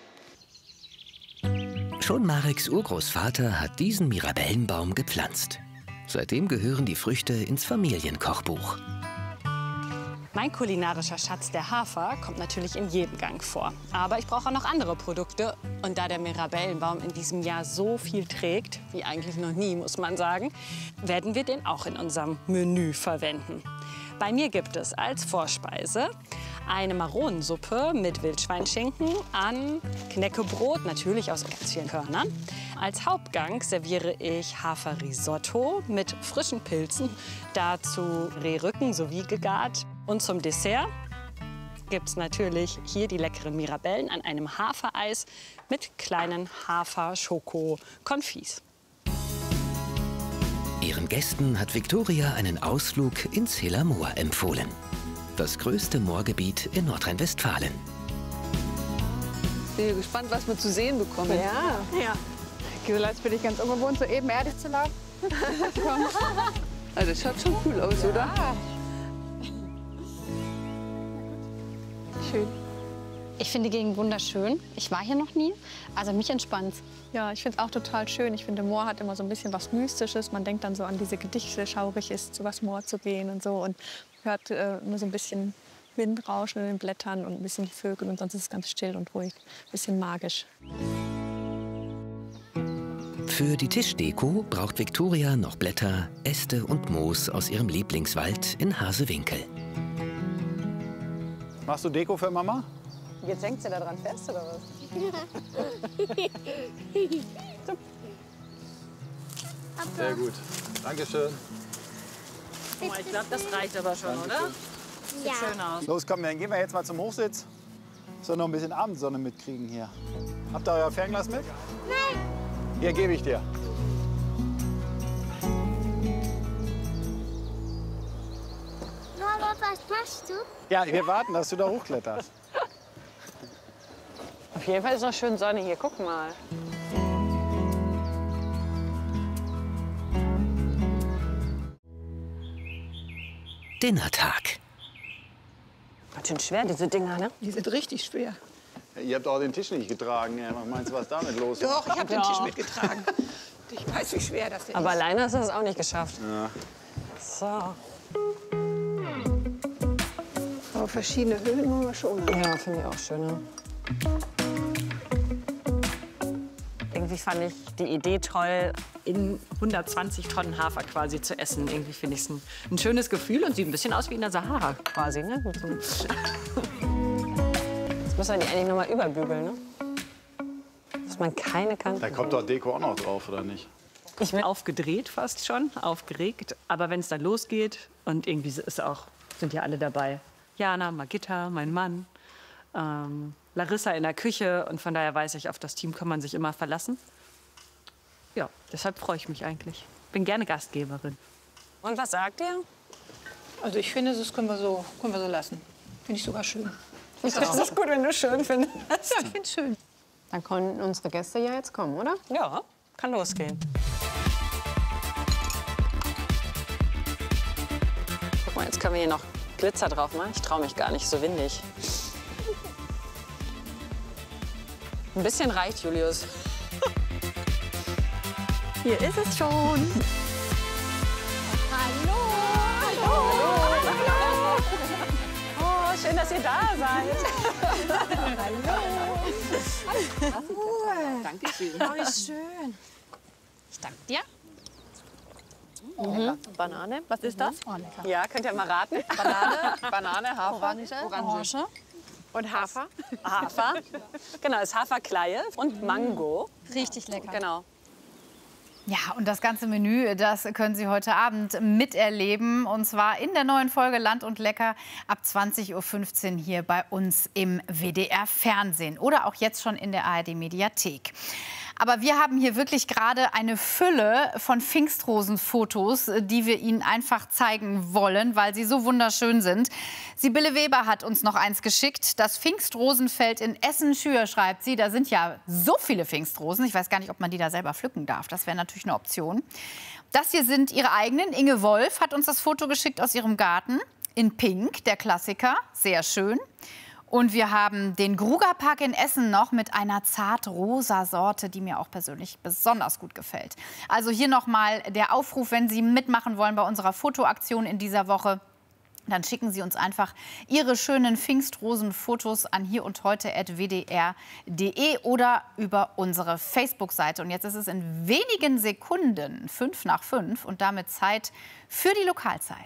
Schon Mareks Urgroßvater hat diesen Mirabellenbaum gepflanzt. Seitdem gehören die Früchte ins Familienkochbuch. Mein kulinarischer Schatz, der Hafer, kommt natürlich in jedem Gang vor. Aber ich brauche auch noch andere Produkte. Und da der Mirabellenbaum in diesem Jahr so viel trägt, wie eigentlich noch nie, muss man sagen, werden wir den auch in unserem Menü verwenden. Bei mir gibt es als Vorspeise eine Maronensuppe mit Wildschweinschinken an Knäckebrot, natürlich aus ganz vielen Körnern. Als Hauptgang serviere ich Haferrisotto mit frischen Pilzen, dazu Rehrücken sowie gegart. Und zum Dessert gibt es natürlich hier die leckeren Mirabellen an einem Hafereis mit kleinen Hafer-Schoko-Konfits. Ihren Gästen hat Viktoria einen Ausflug ins Hiller Moor empfohlen. Das größte Moorgebiet in Nordrhein-Westfalen. Ich bin gespannt, was wir zu sehen bekommen. Ja. Gisela, jetzt bin ich ganz ungewohnt, so ebenerdig zu laufen. Also das schaut schon cool aus, oder? Schön. Ich finde die Gegend wunderschön. Ich war hier noch nie, also mich entspannt. Ja, ich finde es auch total schön. Ich finde, Moor hat immer so ein bisschen was Mystisches. Man denkt dann so an diese Gedichte, schaurig ist, zu was Moor zu gehen und so. Und hört nur so ein bisschen Windrauschen in den Blättern und ein bisschen die Vögel. Und sonst ist es ganz still und ruhig, ein bisschen magisch. Für die Tischdeko braucht Viktoria noch Blätter, Äste und Moos aus ihrem Lieblingswald in Hasewinkel. Machst du Deko für Mama? Jetzt hängt sie da dran fest, oder was? Sehr gut. Dankeschön. Guck mal, ich glaube, das reicht aber schon, oder? Sieht schön aus. Los, komm, dann gehen wir jetzt mal zum Hochsitz. Sollen noch ein bisschen Abendsonne mitkriegen hier. Habt ihr euer Fernglas mit? Nein. Hier, gebe ich dir. Mama, was machst du? Ja, wir warten, dass du da hochkletterst. Auf jeden Fall ist noch schön Sonne hier. Guck mal. Dinnertag. Ganz schön schwer, diese Dinger, ne? Die sind richtig schwer. Ihr habt auch den Tisch nicht getragen. Ja, was meinst du, was damit los ist? Doch, ich habe den Tisch mitgetragen. Ich weiß, wie schwer das ist. Aber alleine hast du das auch nicht geschafft. Ja. So. Aber verschiedene Höhen haben wir schon. Ja, finde ich auch schön. Ne? Irgendwie fand ich die Idee toll, in 120 Tonnen Hafer quasi zu essen. Irgendwie finde ich es ein schönes Gefühl und sieht ein bisschen aus wie in der Sahara quasi. Ne? Jetzt müssen wir die eigentlich noch mal überbügeln. Ne? man keine Kanten. Da kommt doch Deko auch noch drauf, oder nicht? Ich bin aufgedreht fast schon, aufgeregt. Aber wenn es dann losgeht und irgendwie sind ja alle dabei. Jana, Magitta, mein Mann, Larissa in der Küche. Und von daher weiß ich, auf das Team kann man sich immer verlassen. Ja, deshalb freue ich mich eigentlich. Bin gerne Gastgeberin. Und was sagt ihr? Also ich finde, das können wir so lassen. Finde ich sogar schön. Das ist gut, wenn du schön findest. Ja, ich finde es schön. Dann können unsere Gäste ja jetzt kommen, oder? Ja, kann losgehen. Guck mal, jetzt können wir hier noch Glitzer drauf machen. Ich traue mich gar nicht, so windig. Ein bisschen reicht, Julius. Hier ist es schon. Hallo! Oh, schön, dass ihr da seid. Hallo. Dankeschön. Oh, wie schön. Ich danke dir. Lecker. Banane. Was ist das? Oh, lecker. Ja, könnt ihr mal raten. Banane, Hafer, Orange. Und Hafer. Hafer. Genau, das ist Haferkleie und Mango. Richtig lecker. Genau. Ja, und das ganze Menü, das können Sie heute Abend miterleben. Und zwar in der neuen Folge Land und Lecker ab 20:15 Uhr hier bei uns im WDR-Fernsehen. Oder auch jetzt schon in der ARD-Mediathek. Aber wir haben hier wirklich gerade eine Fülle von Pfingstrosenfotos, die wir Ihnen einfach zeigen wollen, weil sie so wunderschön sind. Sibylle Weber hat uns noch eins geschickt. Das Pfingstrosenfeld in Essen-Schür, schreibt sie. Da sind ja so viele Pfingstrosen. Ich weiß gar nicht, ob man die da selber pflücken darf. Das wäre natürlich eine Option. Das hier sind ihre eigenen. Inge Wolf hat uns das Foto geschickt aus ihrem Garten. In Pink, der Klassiker. Sehr schön. Und wir haben den Grugerpark in Essen noch mit einer zart-rosa Sorte, die mir auch persönlich besonders gut gefällt. Also hier nochmal der Aufruf, wenn Sie mitmachen wollen bei unserer Fotoaktion in dieser Woche. Dann schicken Sie uns einfach Ihre schönen Pfingstrosen-Fotos an hierundheute@wdr.de oder über unsere Facebook-Seite. Und jetzt ist es in wenigen Sekunden 5:05 und damit Zeit für die Lokalzeit.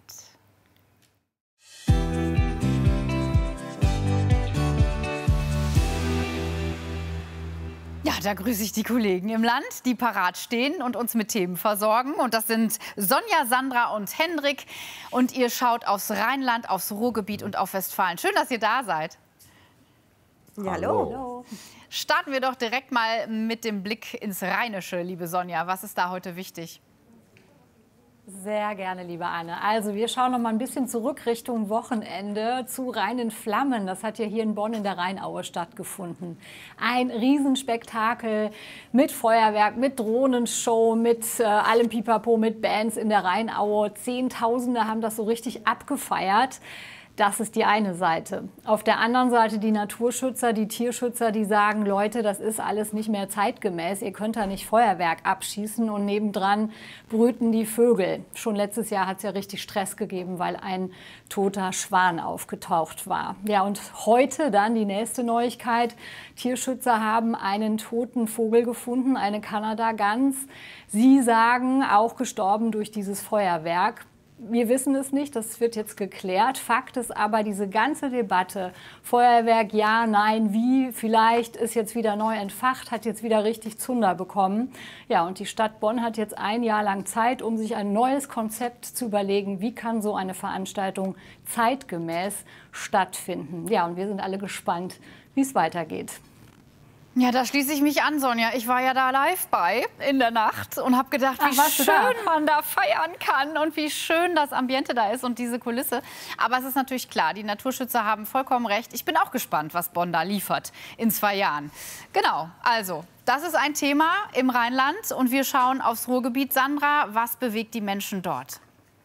Ja, da grüße ich die Kollegen im Land, die parat stehen und uns mit Themen versorgen. Und das sind Sonja, Sandra und Hendrik. Und ihr schaut aufs Rheinland, aufs Ruhrgebiet und auf Westfalen. Schön, dass ihr da seid. Ja, hallo. Starten wir doch direkt mal mit dem Blick ins Rheinische, liebe Sonja. Was ist da heute wichtig? Sehr gerne, liebe Anne. Also wir schauen noch mal ein bisschen zurück Richtung Wochenende zu Rhein in Flammen. Das hat ja hier in Bonn in der Rheinaue stattgefunden. Ein Riesenspektakel mit Feuerwerk, mit Drohnenshow, mit allem Pipapo, mit Bands in der Rheinaue. Zehntausende haben das so richtig abgefeiert. Das ist die eine Seite. Auf der anderen Seite die Naturschützer, die Tierschützer, die sagen, Leute, das ist alles nicht mehr zeitgemäß. Ihr könnt da nicht Feuerwerk abschießen und nebendran brüten die Vögel. Schon letztes Jahr hat es ja richtig Stress gegeben, weil ein toter Schwan aufgetaucht war. Ja, und heute dann die nächste Neuigkeit. Tierschützer haben einen toten Vogel gefunden, eine Kanada-Gans. Sie sagen, auch gestorben durch dieses Feuerwerk. Wir wissen es nicht, das wird jetzt geklärt. Fakt ist aber, diese ganze Debatte, Feuerwerk, ja, nein, wie, vielleicht, ist jetzt wieder neu entfacht, hat jetzt wieder richtig Zunder bekommen. Ja, und die Stadt Bonn hat jetzt ein Jahr lang Zeit, um sich ein neues Konzept zu überlegen, wie kann so eine Veranstaltung zeitgemäß stattfinden. Ja, und wir sind alle gespannt, wie es weitergeht. Ja, da schließe ich mich an, Sonja. Ich war ja da live bei in der Nacht und habe gedacht, wie schön man da feiern kann und wie schön das Ambiente da ist und diese Kulisse. Aber es ist natürlich klar, die Naturschützer haben vollkommen recht. Ich bin auch gespannt, was Bonn da liefert in 2 Jahren. Genau, also das ist ein Thema im Rheinland und wir schauen aufs Ruhrgebiet. Sandra, was bewegt die Menschen dort?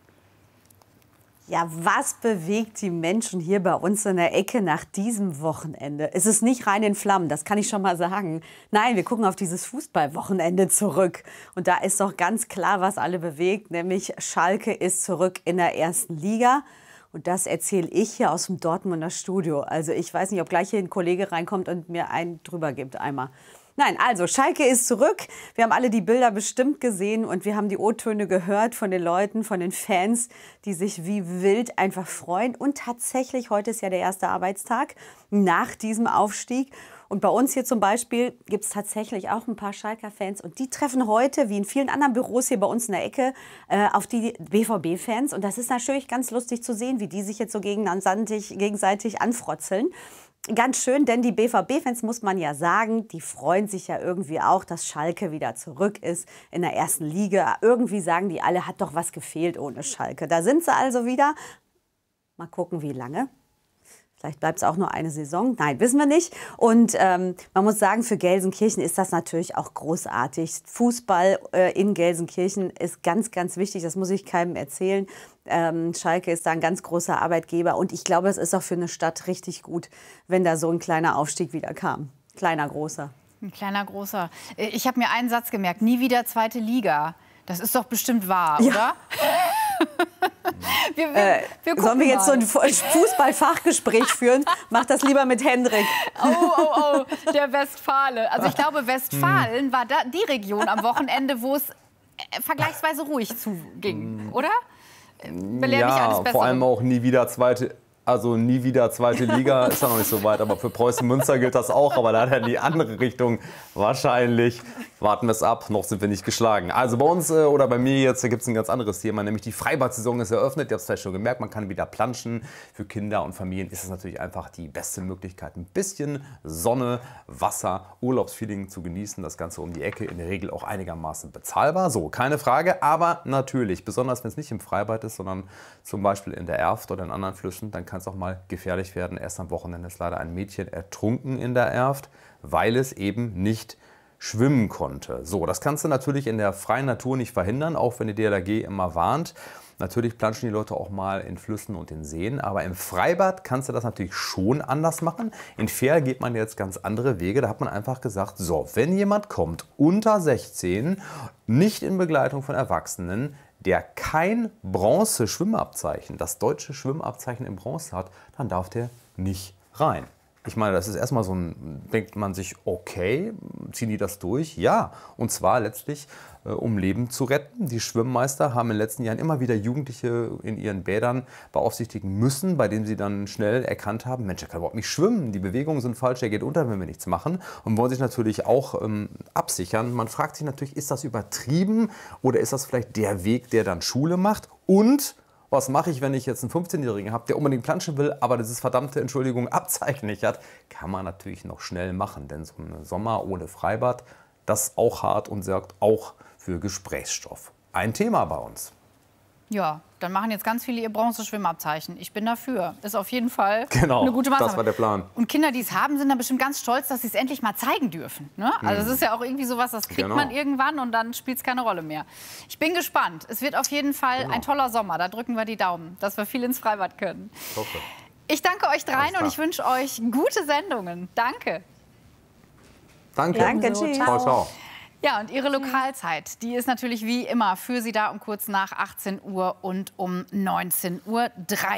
Ja, was bewegt die Menschen hier bei uns in der Ecke nach diesem Wochenende? Es ist nicht Rhein in Flammen, das kann ich schon mal sagen. Nein, wir gucken auf dieses Fußballwochenende zurück. Und da ist doch ganz klar, was alle bewegt, nämlich Schalke ist zurück in der 1. Liga. Und das erzähle ich hier aus dem Dortmunder Studio. Also ich weiß nicht, ob gleich hier ein Kollege reinkommt und mir einen drüber gibt einmal. Nein, also Schalke ist zurück. Wir haben alle die Bilder bestimmt gesehen und wir haben die O-Töne gehört von den Leuten, von den Fans, die sich wie wild einfach freuen. Und tatsächlich, heute ist ja der erste Arbeitstag nach diesem Aufstieg. Und bei uns hier zum Beispiel gibt es tatsächlich auch ein paar Schalker-Fans. Und die treffen heute, wie in vielen anderen Büros hier bei uns in der Ecke, auf die BVB-Fans. Und das ist natürlich ganz lustig zu sehen, wie die sich jetzt so gegenseitig anfrotzeln. Ganz schön, denn die BVB-Fans, muss man ja sagen, die freuen sich ja irgendwie auch, dass Schalke wieder zurück ist in der ersten Liga. Irgendwie sagen die alle, hat doch was gefehlt ohne Schalke. Da sind sie also wieder. Mal gucken, wie lange. Vielleicht bleibt es auch nur eine Saison. Nein, wissen wir nicht. Und man muss sagen, für Gelsenkirchen ist das natürlich auch großartig. Fußball in Gelsenkirchen ist ganz, ganz wichtig. Das muss ich keinem erzählen. Schalke ist da ein ganz großer Arbeitgeber. Und ich glaube, es ist auch für eine Stadt richtig gut, wenn da so ein kleiner Aufstieg wieder kam. Kleiner, großer. Ein kleiner, großer. Ich habe mir einen Satz gemerkt. Nie wieder zweite Liga. Das ist doch bestimmt wahr, ja. Oder? Sollen wir jetzt so ein Fußballfachgespräch führen? Mach das lieber mit Hendrik. Oh, der Westfale. Also ich glaube, Westfalen war da die Region am Wochenende, wo es vergleichsweise ruhig zuging, oder? Belehr mich alles besser. Vor allem auch nie wieder zweite Liga, ist ja noch nicht so weit. Aber für Preußen Münster gilt das auch. Aber da hat er in die andere Richtung wahrscheinlich. Warten wir es ab, noch sind wir nicht geschlagen. Also bei uns oder bei mir jetzt gibt es ein ganz anderes Thema, nämlich die Freibad-Saison ist eröffnet. Ihr habt es vielleicht schon gemerkt, man kann wieder planschen. Für Kinder und Familien ist es natürlich einfach die beste Möglichkeit, ein bisschen Sonne, Wasser, Urlaubsfeeling zu genießen. Das Ganze um die Ecke, in der Regel auch einigermaßen bezahlbar. So, keine Frage, aber natürlich, besonders wenn es nicht im Freibad ist, sondern zum Beispiel in der Erft oder in anderen Flüssen, dann kann es auch mal gefährlich werden. Erst am Wochenende ist leider ein Mädchen ertrunken in der Erft, weil es eben nicht schwimmen konnte. So, das kannst du natürlich in der freien Natur nicht verhindern, auch wenn die DLRG immer warnt. Natürlich planschen die Leute auch mal in Flüssen und in Seen, aber im Freibad kannst du das natürlich schon anders machen. In Verl geht man jetzt ganz andere Wege. Da hat man einfach gesagt, so, wenn jemand kommt unter 16, nicht in Begleitung von Erwachsenen, der kein Bronze-Schwimmabzeichen, das deutsche Schwimmabzeichen in Bronze hat, dann darf der nicht rein. Ich meine, das ist erstmal so ein, denkt man sich, okay, ziehen die das durch? Ja, und zwar letztlich, um Leben zu retten. Die Schwimmmeister haben in den letzten Jahren immer wieder Jugendliche in ihren Bädern beaufsichtigen müssen, bei denen sie dann schnell erkannt haben, Mensch, der kann überhaupt nicht schwimmen, die Bewegungen sind falsch, der geht unter, wenn wir nichts machen. Und wollen sich natürlich auch absichern. Man fragt sich natürlich, ist das übertrieben oder ist das vielleicht der Weg, der dann Schule macht? Und was mache ich, wenn ich jetzt einen 15-Jährigen habe, der unbedingt planschen will, aber dieses verdammte, Abzeichen nicht hat? Kann man natürlich noch schnell machen, denn so ein Sommer ohne Freibad, das ist auch hart und sorgt auch für Gesprächsstoff. Ein Thema bei uns. Ja, dann machen jetzt ganz viele ihr Bronze-Schwimmabzeichen. Ich bin dafür. Ist auf jeden Fall genau, eine gute Maßnahme. Das war der Plan. Und Kinder, die es haben, sind dann bestimmt ganz stolz, dass sie es endlich mal zeigen dürfen. Ne? Also es ist ja auch irgendwie sowas, das kriegt man irgendwann und dann spielt es keine Rolle mehr. Ich bin gespannt. Es wird auf jeden Fall ein toller Sommer. Da drücken wir die Daumen, dass wir viel ins Freibad können. Ich hoffe. Ich danke euch dreien und ich wünsche euch gute Sendungen. Danke. Danke. Danke, tschüss. Ciao, ciao. Ja, und Ihre Lokalzeit, die ist natürlich wie immer für Sie da um kurz nach 18 Uhr und um 19:30 Uhr.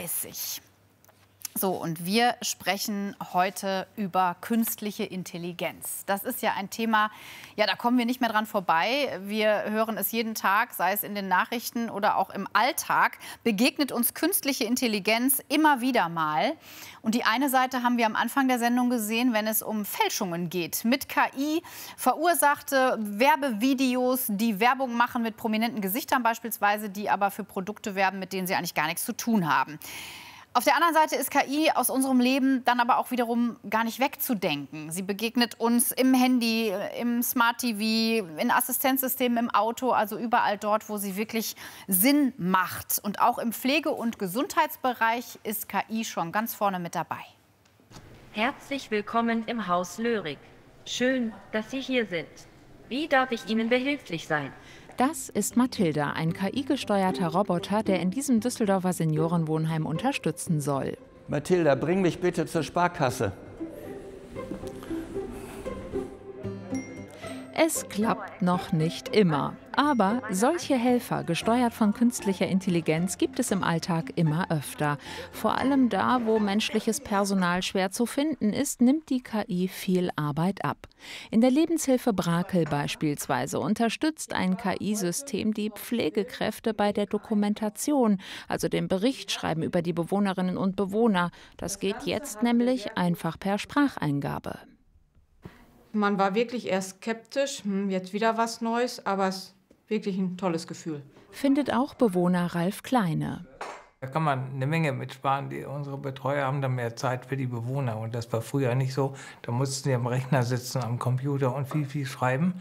So, und wir sprechen heute über künstliche Intelligenz. Das ist ja ein Thema, ja, da kommen wir nicht mehr dran vorbei. Wir hören es jeden Tag, sei es in den Nachrichten oder auch im Alltag, begegnet uns künstliche Intelligenz immer wieder mal. Und die eine Seite haben wir am Anfang der Sendung gesehen, wenn es um Fälschungen geht. Mit KI verursachte Werbevideos, die Werbung machen mit prominenten Gesichtern beispielsweise, die aber für Produkte werben, mit denen sie eigentlich gar nichts zu tun haben. Auf der anderen Seite ist KI aus unserem Leben dann aber auch wiederum gar nicht wegzudenken. Sie begegnet uns im Handy, im Smart TV, in Assistenzsystemen im Auto, also überall dort, wo sie wirklich Sinn macht. Und auch im Pflege- und Gesundheitsbereich ist KI schon ganz vorne mit dabei. Herzlich willkommen im Haus Lörig. Schön, dass Sie hier sind. Wie darf ich Ihnen behilflich sein? Das ist Mathilda, ein KI-gesteuerter Roboter, der in diesem Düsseldorfer Seniorenwohnheim unterstützen soll. Mathilda, bring mich bitte zur Sparkasse. Es klappt noch nicht immer. Aber solche Helfer, gesteuert von künstlicher Intelligenz, gibt es im Alltag immer öfter. Vor allem da, wo menschliches Personal schwer zu finden ist, nimmt die KI viel Arbeit ab. In der Lebenshilfe Brakel beispielsweise unterstützt ein KI-System die Pflegekräfte bei der Dokumentation, also dem Berichtschreiben über die Bewohnerinnen und Bewohner. Das geht jetzt nämlich einfach per Spracheingabe. Man war wirklich erst skeptisch, jetzt wieder was Neues, aber es ist wirklich ein tolles Gefühl. Findet auch Bewohner Ralf Kleine. Da kann man eine Menge mitsparen. Unsere Betreuer haben dann mehr Zeit für die Bewohner. Und das war früher nicht so. Da mussten sie am Rechner sitzen, am Computer und viel schreiben.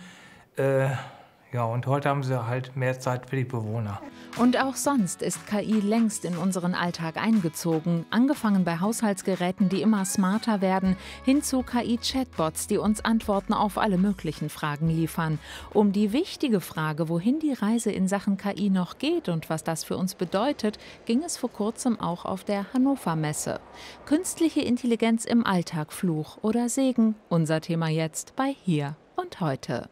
Ja, und heute haben sie halt mehr Zeit für die Bewohner. Und auch sonst ist KI längst in unseren Alltag eingezogen. Angefangen bei Haushaltsgeräten, die immer smarter werden, hin zu KI-Chatbots, die uns Antworten auf alle möglichen Fragen liefern. Um die wichtige Frage, wohin die Reise in Sachen KI noch geht und was das für uns bedeutet, ging es vor kurzem auch auf der Hannover Messe. Künstliche Intelligenz im Alltag, Fluch oder Segen? Unser Thema jetzt bei Hier und Heute.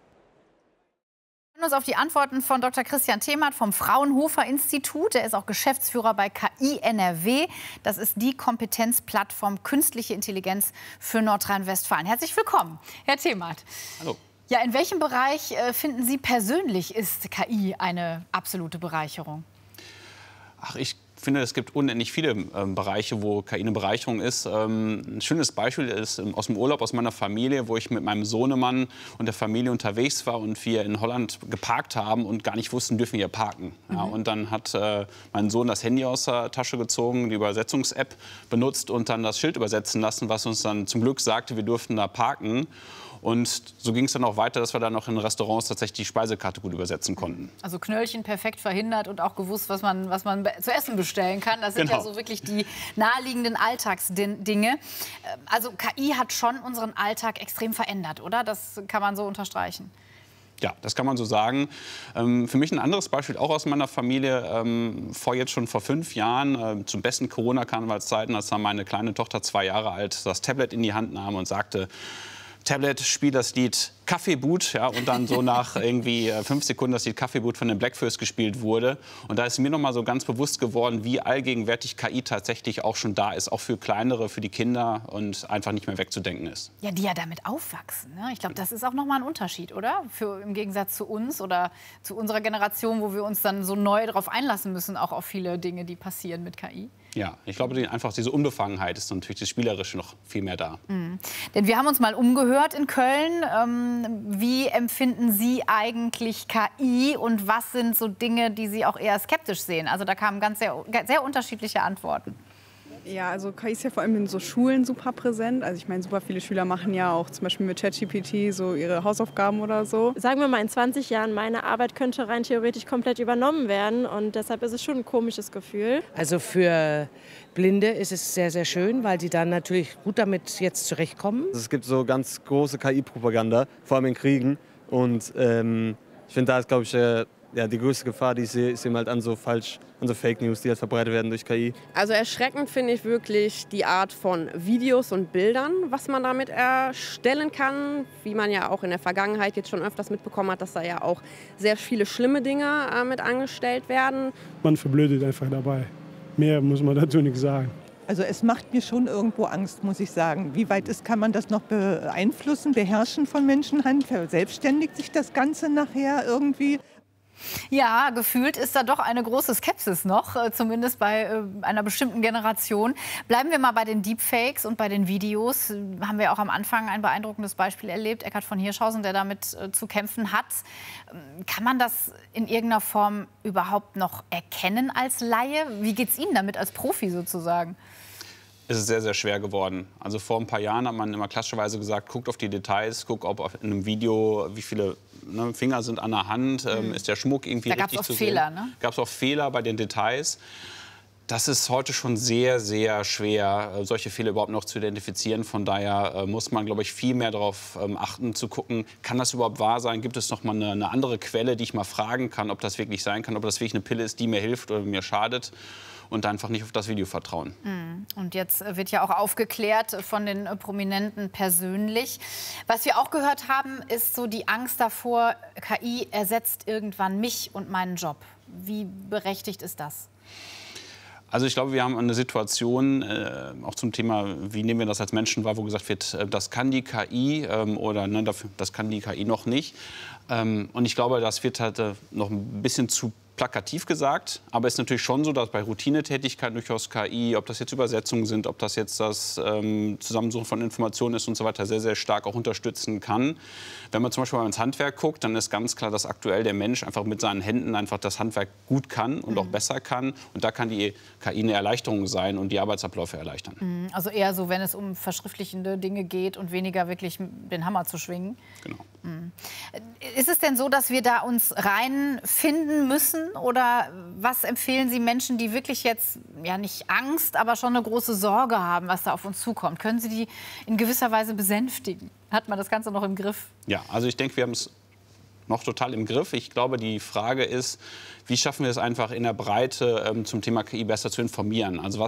Wir uns auf die Antworten von Dr. Christian Themert vom Fraunhofer Institut. Er ist auch Geschäftsführer bei KI NRW. Das ist die Kompetenzplattform Künstliche Intelligenz für Nordrhein-Westfalen. Herzlich willkommen, Herr Themert. Hallo. Ja, in welchem Bereich finden Sie persönlich ist KI eine absolute Bereicherung? Ach, ich finde, es gibt unendlich viele Bereiche, wo KI eine Bereicherung ist. Ein schönes Beispiel ist aus dem Urlaub aus meiner Familie, wo ich mit meinem Sohnemann und der Familie unterwegs war und wir in Holland geparkt haben und gar nicht wussten, dürfen wir hier parken. Ja, und dann hat mein Sohn das Handy aus der Tasche gezogen, die Übersetzungs-App benutzt und dann das Schild übersetzen lassen, was uns dann zum Glück sagte, wir durften da parken. Und so ging es dann auch weiter, dass wir dann auch in Restaurants tatsächlich die Speisekarte gut übersetzen konnten. Also Knöllchen perfekt verhindert und auch gewusst, was man zu essen bestellen kann. Das sind ja so wirklich die naheliegenden Alltagsdinge. Also KI hat schon unseren Alltag extrem verändert, oder? Das kann man so unterstreichen. Ja, das kann man so sagen. Für mich ein anderes Beispiel, auch aus meiner Familie, schon vor 5 Jahren, zum besten Corona-Karnevalszeiten, als dann meine kleine Tochter 2 Jahre alt das Tablet in die Hand nahm und sagte, Tablet, spiel das Lied Kaffeeboot, ja, und dann so nach irgendwie 5 Sekunden das Lied Kaffeeboot von den Blackfurs gespielt wurde. Und da ist mir noch mal so ganz bewusst geworden, wie allgegenwärtig KI tatsächlich auch schon da ist, auch für kleinere, für die Kinder und einfach nicht mehr wegzudenken ist. Ja, die ja damit aufwachsen. Ne? Ich glaube, das ist auch noch mal ein Unterschied, oder? Im Gegensatz zu uns oder zu unserer Generation, wo wir uns dann so neu darauf einlassen müssen, auch auf viele Dinge, die passieren mit KI. Ja, ich glaube, einfach diese Unbefangenheit ist natürlich das Spielerische noch viel mehr da. Mhm. Denn wir haben uns mal umgehört in Köln. Wie empfinden Sie eigentlich KI und was sind so Dinge, die Sie auch eher skeptisch sehen? Also da kamen sehr unterschiedliche Antworten. Ja, also KI ist ja vor allem in so Schulen super präsent. Also ich meine, super viele Schüler machen ja auch zum Beispiel mit ChatGPT so ihre Hausaufgaben oder so. Sagen wir mal, in 20 Jahren, meine Arbeit könnte rein theoretisch komplett übernommen werden. Und deshalb ist es schon ein komisches Gefühl. Also für Blinde ist es sehr, sehr schön, weil die dann natürlich gut damit jetzt zurechtkommen. Es gibt so ganz große KI-Propaganda, vor allem in Kriegen. Und ich finde, da ist, glaube ich, die größte Gefahr, die ich sehe, ist eben halt an so Fake News, die halt verbreitet werden durch KI. Also erschreckend finde ich wirklich die Art von Videos und Bildern, was man damit erstellen kann. Wie man ja auch in der Vergangenheit jetzt schon öfters mitbekommen hat, dass da ja auch sehr viele schlimme Dinge mit angestellt werden. Man verblödet einfach dabei. Mehr muss man dazu nicht sagen. Also es macht mir schon irgendwo Angst, muss ich sagen. Wie weit kann man das noch beeinflussen, beherrschen von Menschenhand? Verselbstständigt sich das Ganze nachher irgendwie? Ja, gefühlt ist da doch eine große Skepsis noch, zumindest bei einer bestimmten Generation. Bleiben wir mal bei den Deepfakes und bei den Videos. Haben wir auch am Anfang ein beeindruckendes Beispiel erlebt, Eckhard von Hirschhausen, der damit zu kämpfen hat. Kann man das in irgendeiner Form überhaupt noch erkennen als Laie? Wie geht es Ihnen damit als Profi sozusagen? Es ist sehr, sehr schwer geworden. Also vor ein paar Jahren hat man immer klassischerweise gesagt, guckt auf die Details, guckt, ob in einem Video, wie viele Finger sind an der Hand, ist der Schmuck irgendwie richtig zu sehen. Da gab es auch Fehler bei den Details. Das ist heute schon sehr, sehr schwer, solche Fehler überhaupt noch zu identifizieren. Von daher muss man, glaube ich, viel mehr darauf achten, zu gucken, kann das überhaupt wahr sein? Gibt es noch mal eine andere Quelle, die ich mal fragen kann, ob das wirklich sein kann, ob das wirklich eine Pille ist, die mir hilft oder mir schadet? Und einfach nicht auf das Video vertrauen. Und jetzt wird ja auch aufgeklärt von den Prominenten persönlich. Was wir auch gehört haben, ist so die Angst davor, KI ersetzt irgendwann mich und meinen Job. Wie berechtigt ist das? Also ich glaube, wir haben eine Situation, auch zum Thema, wie nehmen wir das als Menschen wahr, wo gesagt wird, das kann die KI oder das kann die KI noch nicht. Und ich glaube, das wird halt noch ein bisschen zu plakativ gesagt, aber es ist natürlich schon so, dass bei Routinetätigkeiten durchaus KI, ob das jetzt Übersetzungen sind, ob das jetzt das Zusammensuchen von Informationen ist und so weiter, sehr, sehr stark auch unterstützen kann. Wenn man zum Beispiel mal ins Handwerk guckt, dann ist ganz klar, dass aktuell der Mensch einfach mit seinen Händen einfach das Handwerk gut kann und auch besser kann. Und da kann die KI eine Erleichterung sein und die Arbeitsabläufe erleichtern. Also eher so, wenn es um verschriftlichende Dinge geht und weniger wirklich den Hammer zu schwingen. Genau. Ist es denn so, dass wir da uns reinfinden müssen? Oder was empfehlen Sie Menschen, die wirklich jetzt, ja nicht Angst, aber schon eine große Sorge haben, was da auf uns zukommt? Können Sie die in gewisser Weise besänftigen? Hat man das Ganze noch im Griff? Ja, also ich denke, wir haben es noch total im Griff. Ich glaube, die Frage ist, wie schaffen wir es einfach in der Breite zum Thema KI besser zu informieren? Also